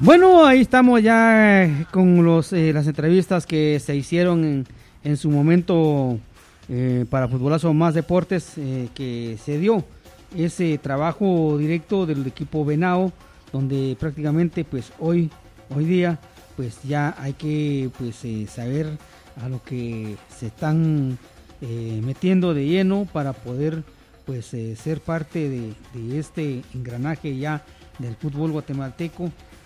Bueno, ahí estamos ya con las entrevistas que se hicieron en su momento para Futbolazo Más Deportes, que se dio ese trabajo directo del equipo Venado, donde prácticamente pues hoy día pues ya hay que saber a lo que se están metiendo de lleno para poder ser parte de este engranaje ya del fútbol guatemalteco.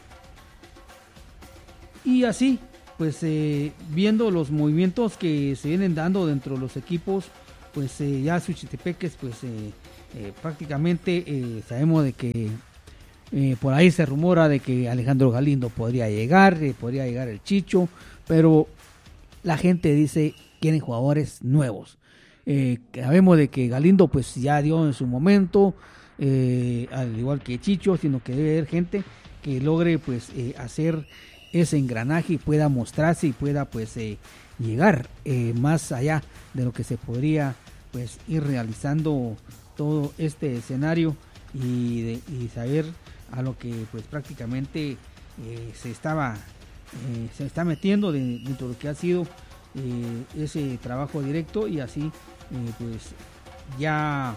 Y así, viendo los movimientos que se vienen dando dentro de los equipos, ya Suchitepeques, prácticamente sabemos de que por ahí se rumora de que Alejandro Galindo podría llegar el Chicho, pero la gente dice quieren jugadores nuevos. Sabemos de que Galindo pues ya dio en su momento, al igual que Chicho, sino que debe haber gente que logre hacer ese engranaje y pueda mostrarse y pueda llegar más allá de lo que se podría ir realizando todo este escenario y saber a lo que prácticamente se está metiendo dentro de lo que ha sido ese trabajo directo, y así ya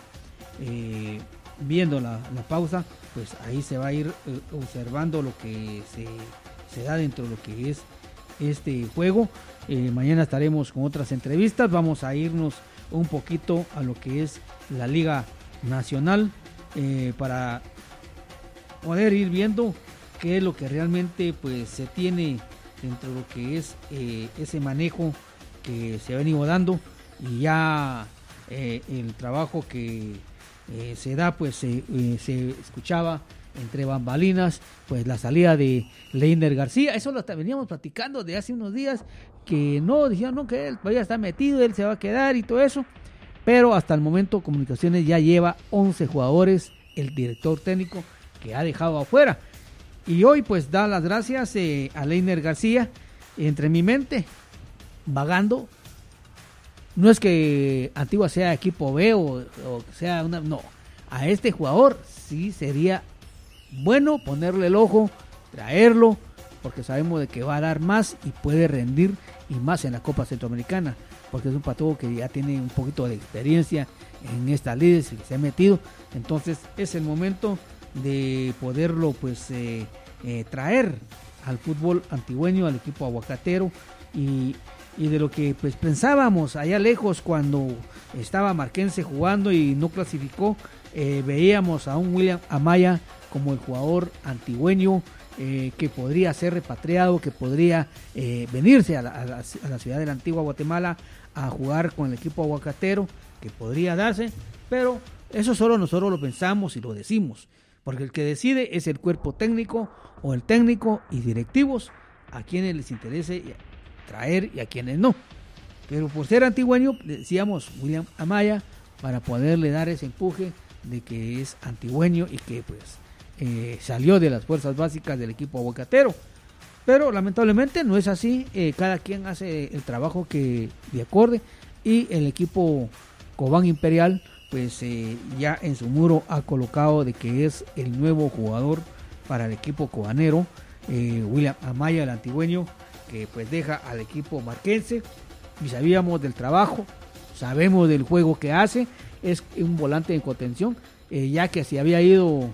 viendo la pausa, pues ahí se va a ir observando lo que se da dentro de lo que es este juego. Mañana estaremos con otras entrevistas. Vamos a irnos un poquito a lo que es la Liga Nacional para poder ir viendo qué es lo que realmente se tiene dentro de lo que es ese manejo que se ha venido dando, y ya el trabajo que se da se escuchaba entre bambalinas, la salida de Leiner García. Eso lo veníamos platicando de hace unos días, que dijeron no, que él todavía está metido, él se va a quedar y todo eso, pero hasta el momento Comunicaciones ya lleva 11 jugadores, el director técnico, que ha dejado afuera, y hoy da las gracias a Leiner García. Entre mi mente, vagando, no es que Antigua sea equipo B o sea no, a este jugador sí sería bueno ponerle el ojo, traerlo, porque sabemos de que va a dar más y puede rendir, y más en la Copa Centroamericana, porque es un patojo que ya tiene un poquito de experiencia en estas lides y se ha metido. Entonces es el momento de poderlo traer al fútbol antigüeño, al equipo aguacatero, y de lo que pensábamos allá lejos cuando estaba Marquense jugando y no clasificó, veíamos a un William Amaya como el jugador antigüeño que podría ser repatriado, que podría venirse a la ciudad de la antigua Guatemala a jugar con el equipo aguacatero, que podría darse, pero eso solo nosotros lo pensamos y lo decimos, porque el que decide es el cuerpo técnico o el técnico y directivos, a quienes les interese traer y a quienes no. Pero por ser antigüeño, decíamos William Amaya, para poderle dar ese empuje de que es antigüeño y que salió de las fuerzas básicas del equipo aguacatero. Pero lamentablemente no es así, cada quien hace el trabajo que de acorde, y el equipo Cobán Imperial ya en su muro ha colocado de que es el nuevo jugador para el equipo cobanero, William Amaya, el antigüeño, que deja al equipo marquense, y sabíamos del trabajo, sabemos del juego que hace, es un volante de contención, ya que si había ido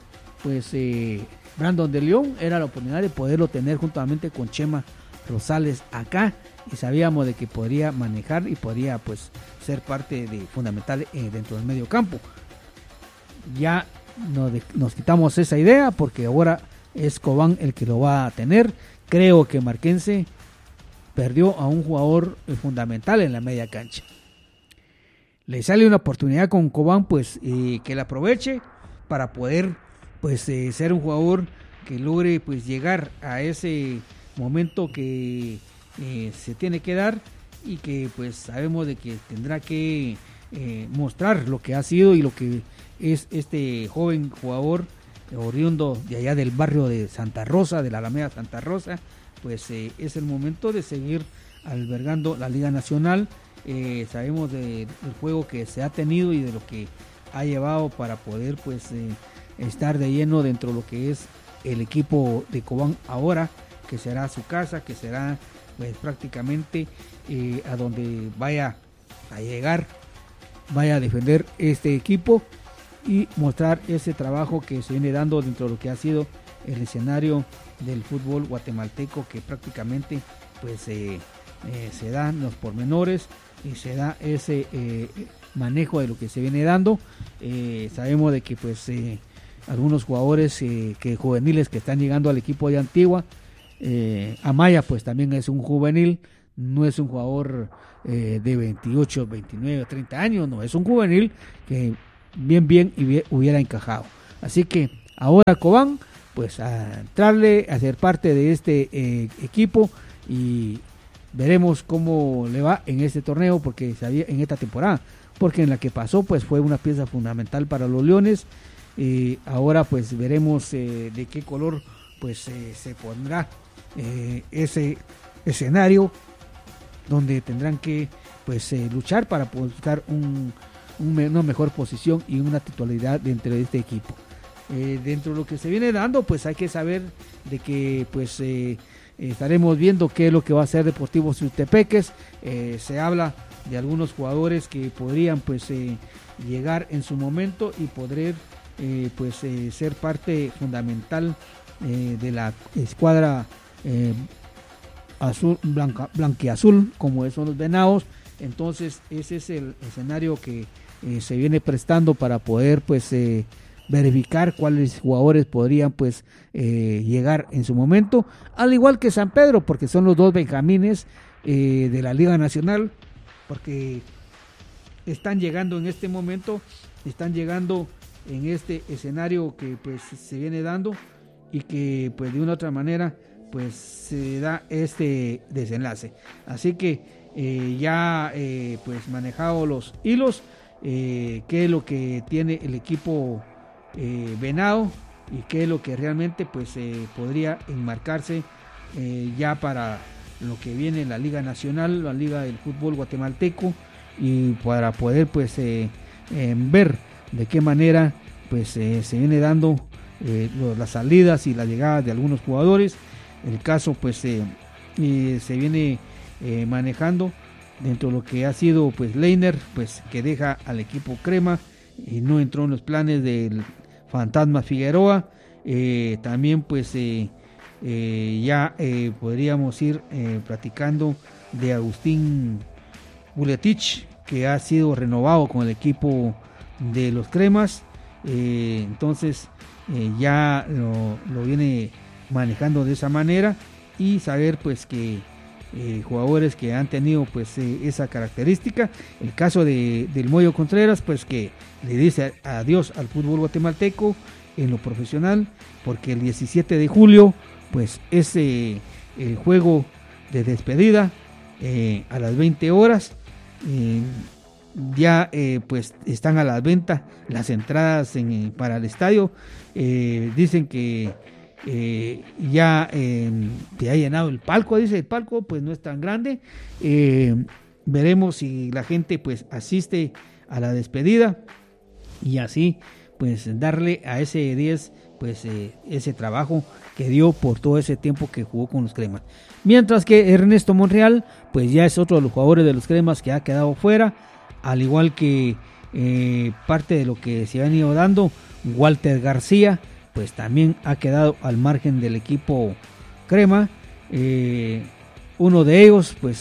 Brandon de León, era la oportunidad de poderlo tener juntamente con Chema Rosales acá, y sabíamos de que podría manejar y podría ser parte fundamental dentro del medio campo. Ya nos quitamos esa idea, porque ahora es Cobán el que lo va a tener. Creo que Marquense perdió a un jugador fundamental en la media cancha. Le sale una oportunidad con Cobán, que la aproveche para poder ser un jugador que logre llegar a ese momento que se tiene que dar, y que sabemos de que tendrá que mostrar lo que ha sido y lo que es este joven jugador oriundo de allá del barrio de Santa Rosa, de la Alameda Santa Rosa. Es el momento de seguir albergando la Liga Nacional. Sabemos del juego que se ha tenido y de lo que ha llevado para poder estar de lleno dentro de lo que es el equipo de Cobán ahora, que será su casa, que será pues prácticamente a donde vaya a llegar, vaya a defender este equipo y mostrar ese trabajo que se viene dando dentro de lo que ha sido el escenario del fútbol guatemalteco, que prácticamente pues se dan los pormenores y se da ese manejo de lo que se viene dando. Sabemos de que pues algunos jugadores que juveniles que están llegando al equipo de Antigua, Amaya pues también es un juvenil, no es un jugador de 28, 29, 30 años, no, es un juvenil que bien hubiera encajado. Así que ahora Cobán pues a entrarle, a ser parte de este equipo, y veremos cómo le va en este torneo, porque sabía en esta temporada, porque en la que pasó pues fue una pieza fundamental para los Leones. Ahora pues veremos de qué color pues se pondrá ese escenario donde tendrán que pues luchar para buscar una mejor posición y una titularidad dentro de este equipo. Dentro de lo que se viene dando, pues hay que saber de que pues estaremos viendo qué es lo que va a hacer Deportivo Sultepeques. Se habla de algunos jugadores que podrían pues llegar en su momento y poder pues ser parte fundamental de la escuadra azul, blanquiazul, como son los Venados. Entonces ese es el escenario que se viene prestando para poder pues verificar cuáles jugadores podrían pues llegar en su momento, al igual que San Pedro, porque son los dos benjamines de la Liga Nacional, porque están llegando en este momento, están llegando en este escenario que pues se viene dando, y que pues de una u otra manera pues se da este desenlace. Así que ya pues manejado los hilos, qué es lo que tiene el equipo Venado y qué es lo que realmente pues podría enmarcarse ya para lo que viene en la Liga Nacional, la Liga del Fútbol Guatemalteco, y para poder pues ver de qué manera pues se viene dando las salidas y las llegadas de algunos jugadores. El caso pues se viene manejando dentro de lo que ha sido pues Leiner, pues que deja al equipo Crema y no entró en los planes del Fantasma Figueroa. También pues ya podríamos ir platicando de Agustín Buletich, que ha sido renovado con el equipo de los Cremas. Entonces ya lo viene manejando de esa manera, y saber pues que jugadores que han tenido pues esa característica. El caso del Moyo Contreras, pues que le dice adiós al fútbol guatemalteco en lo profesional, porque el 17 de julio pues es el juego de despedida a las 20 horas. Ya pues están a la venta las entradas para el estadio. Dicen que ya te ha llenado el palco. Dice el palco pues no es tan grande. Veremos si la gente pues asiste a la despedida, y así pues darle a ese 10 pues ese trabajo que dio por todo ese tiempo que jugó con los Cremas. Mientras que Ernesto Monreal pues ya es otro de los jugadores de los Cremas que ha quedado fuera, al igual que parte de lo que se han ido dando. Walter García pues también ha quedado al margen del equipo Crema. Uno de ellos pues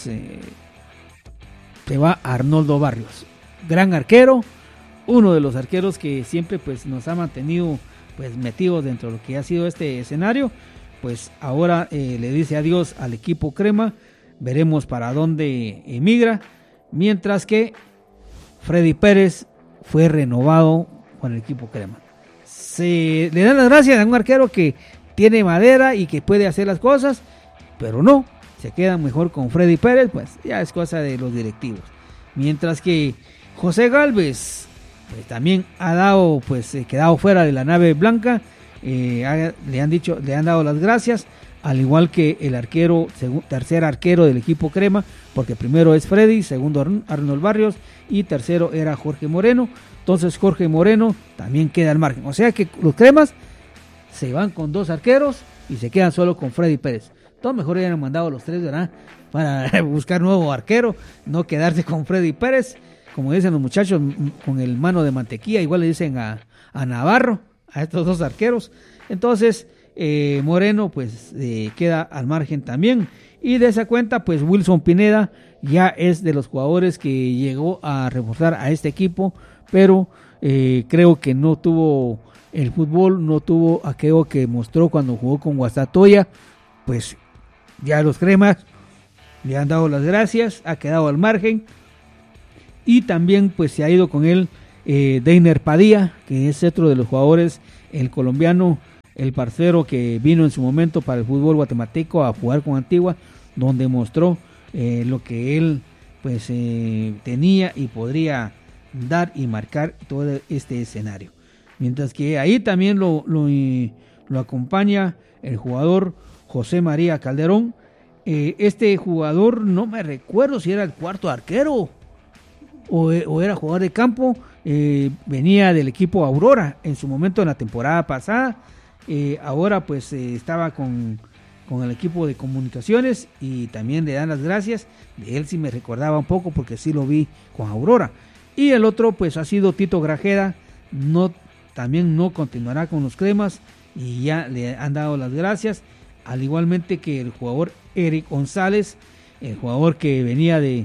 se va Arnoldo Barrios, gran arquero, uno de los arqueros que siempre pues nos ha mantenido pues metidos dentro de lo que ha sido este escenario. Pues ahora le dice adiós al equipo Crema. Veremos para dónde emigra, mientras que Freddy Pérez fue renovado con el equipo Crema. Se le dan las gracias a un arquero que tiene madera y que puede hacer las cosas, pero no, se quedan mejor con Freddy Pérez, pues ya es cosa de los directivos. Mientras que José Galvez pues también ha dado pues quedado fuera de la nave blanca. Le han dado las gracias, al igual que el arquero, tercer arquero del equipo Crema, porque primero es Freddy, segundo Arnold Barrios y tercero era Jorge Moreno. Entonces Jorge Moreno también queda al margen. O sea que los Cremas se van con 2 arqueros y se quedan solo con Freddy Pérez. Todo mejor hubieran mandado a los 3, ¿verdad? Para buscar nuevo arquero, no quedarse con Freddy Pérez, como dicen los muchachos, con el mano de mantequilla, igual le dicen a Navarro, a estos 2 arqueros. Entonces, Moreno pues queda al margen también. Y de esa cuenta, pues Wilson Pineda ya es de los jugadores que llegó a reforzar a este equipo, pero creo que no tuvo el fútbol, no tuvo aquello que mostró cuando jugó con Guastatoya. Pues ya los cremas le han dado las gracias, ha quedado al margen. Y también pues se ha ido con él Deiner Padilla, que es otro de los jugadores, el colombiano, el parcero que vino en su momento para el fútbol guatemalteco a jugar con Antigua, donde mostró lo que él pues tenía y podría dar y marcar todo este escenario. Mientras que ahí también lo acompaña el jugador José María Calderón. Este jugador no me recuerdo si era el cuarto arquero o era jugador de campo. Venía del equipo Aurora en su momento en la temporada pasada. Ahora pues estaba con el equipo de comunicaciones y también le dan las gracias. De él sí me recordaba un poco porque sí lo vi con Aurora. Y el otro pues ha sido Tito Grajeda, también no continuará con los cremas y ya le han dado las gracias, al igualmente que el jugador Eric González, el jugador que venía del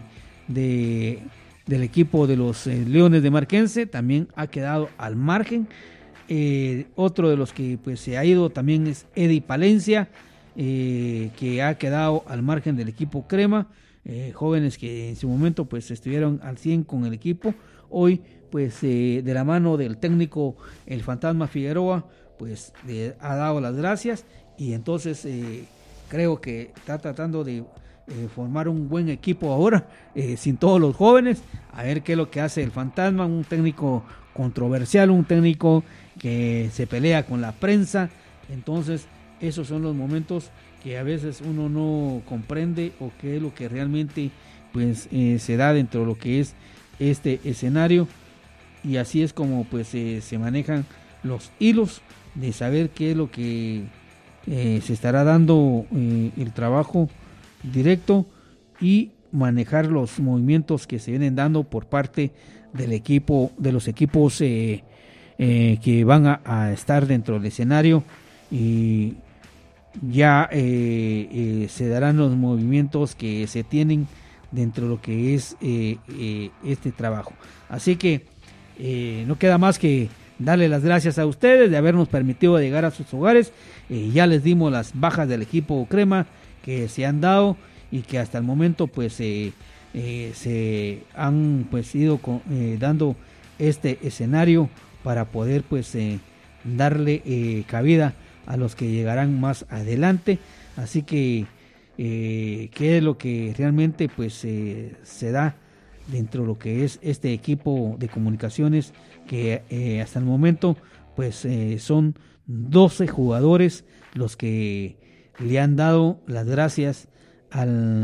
equipo de los Leones de Marquense, también ha quedado al margen. Otro de los que pues se ha ido también es Eddie Palencia, que ha quedado al margen del equipo crema. Jóvenes que en su momento pues estuvieron al 100 con el equipo, hoy pues de la mano del técnico el Fantasma Figueroa pues le ha dado las gracias y entonces creo que está tratando de formar un buen equipo ahora, sin todos los jóvenes, a ver qué es lo que hace el Fantasma, un técnico controversial, un técnico que se pelea con la prensa. Entonces esos son los momentos que a veces uno no comprende o qué es lo que realmente pues se da dentro de lo que es este escenario, y así es como pues se manejan los hilos de saber qué es lo que se estará dando el trabajo directo y manejar los movimientos que se vienen dando por parte del equipo, de los equipos que van a estar dentro del escenario, y ya se darán los movimientos que se tienen dentro de lo que es este trabajo. Así que no queda más que darle las gracias a ustedes de habernos permitido llegar a sus hogares. Ya les dimos las bajas del equipo crema que se han dado y que hasta el momento pues se han pues ido dando este escenario para poder pues darle cabida a los que llegarán más adelante. Así que qué es lo que realmente pues se da dentro de lo que es este equipo de comunicaciones, que hasta el momento pues son 12 jugadores los que le han dado las gracias a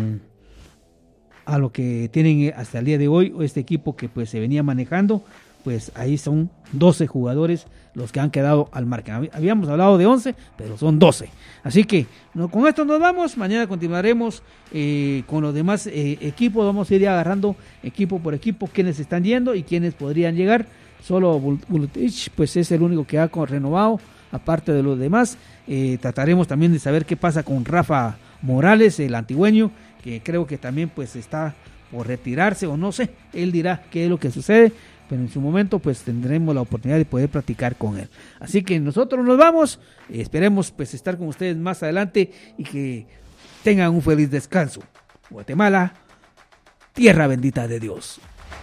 lo que tienen hasta el día de hoy, este equipo que pues se venía manejando. Pues ahí son 12 jugadores los que han quedado al margen. Habíamos hablado de 11, pero son 12. Así que con esto nos vamos. Mañana continuaremos con los demás equipos. Vamos a ir agarrando equipo por equipo quienes están yendo y quienes podrían llegar. Solo Buletich pues es el único que ha renovado, aparte de los demás. Trataremos también de saber qué pasa con Rafa Morales, el antigüeño, que creo que también pues está por retirarse, o no sé, él dirá qué es lo que sucede, pero en su momento pues tendremos la oportunidad de poder platicar con él. Así que nosotros nos vamos, esperemos pues estar con ustedes más adelante y que tengan un feliz descanso. Guatemala, tierra bendita de Dios.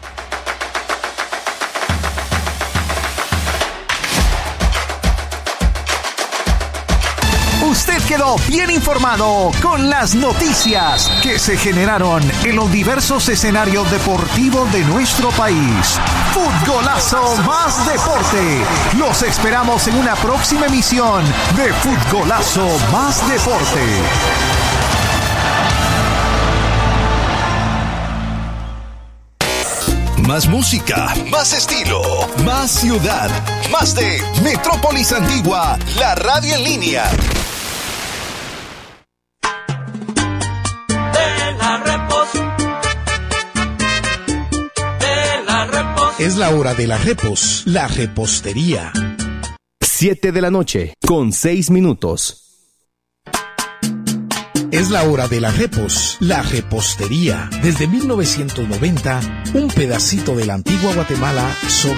Usted quedó bien informado con las noticias que se generaron en los diversos escenarios deportivos de nuestro país. Futgolazo más deporte. Los esperamos en una próxima emisión de Futgolazo más deporte. Más música, más estilo, más ciudad, más de Metrópolis Antigua, la radio en línea. Es la hora de la repos, la repostería. 7 de la noche, con 6 minutos. Es la hora de la repos, la repostería. Desde 1990, un pedacito de la antigua Guatemala sobre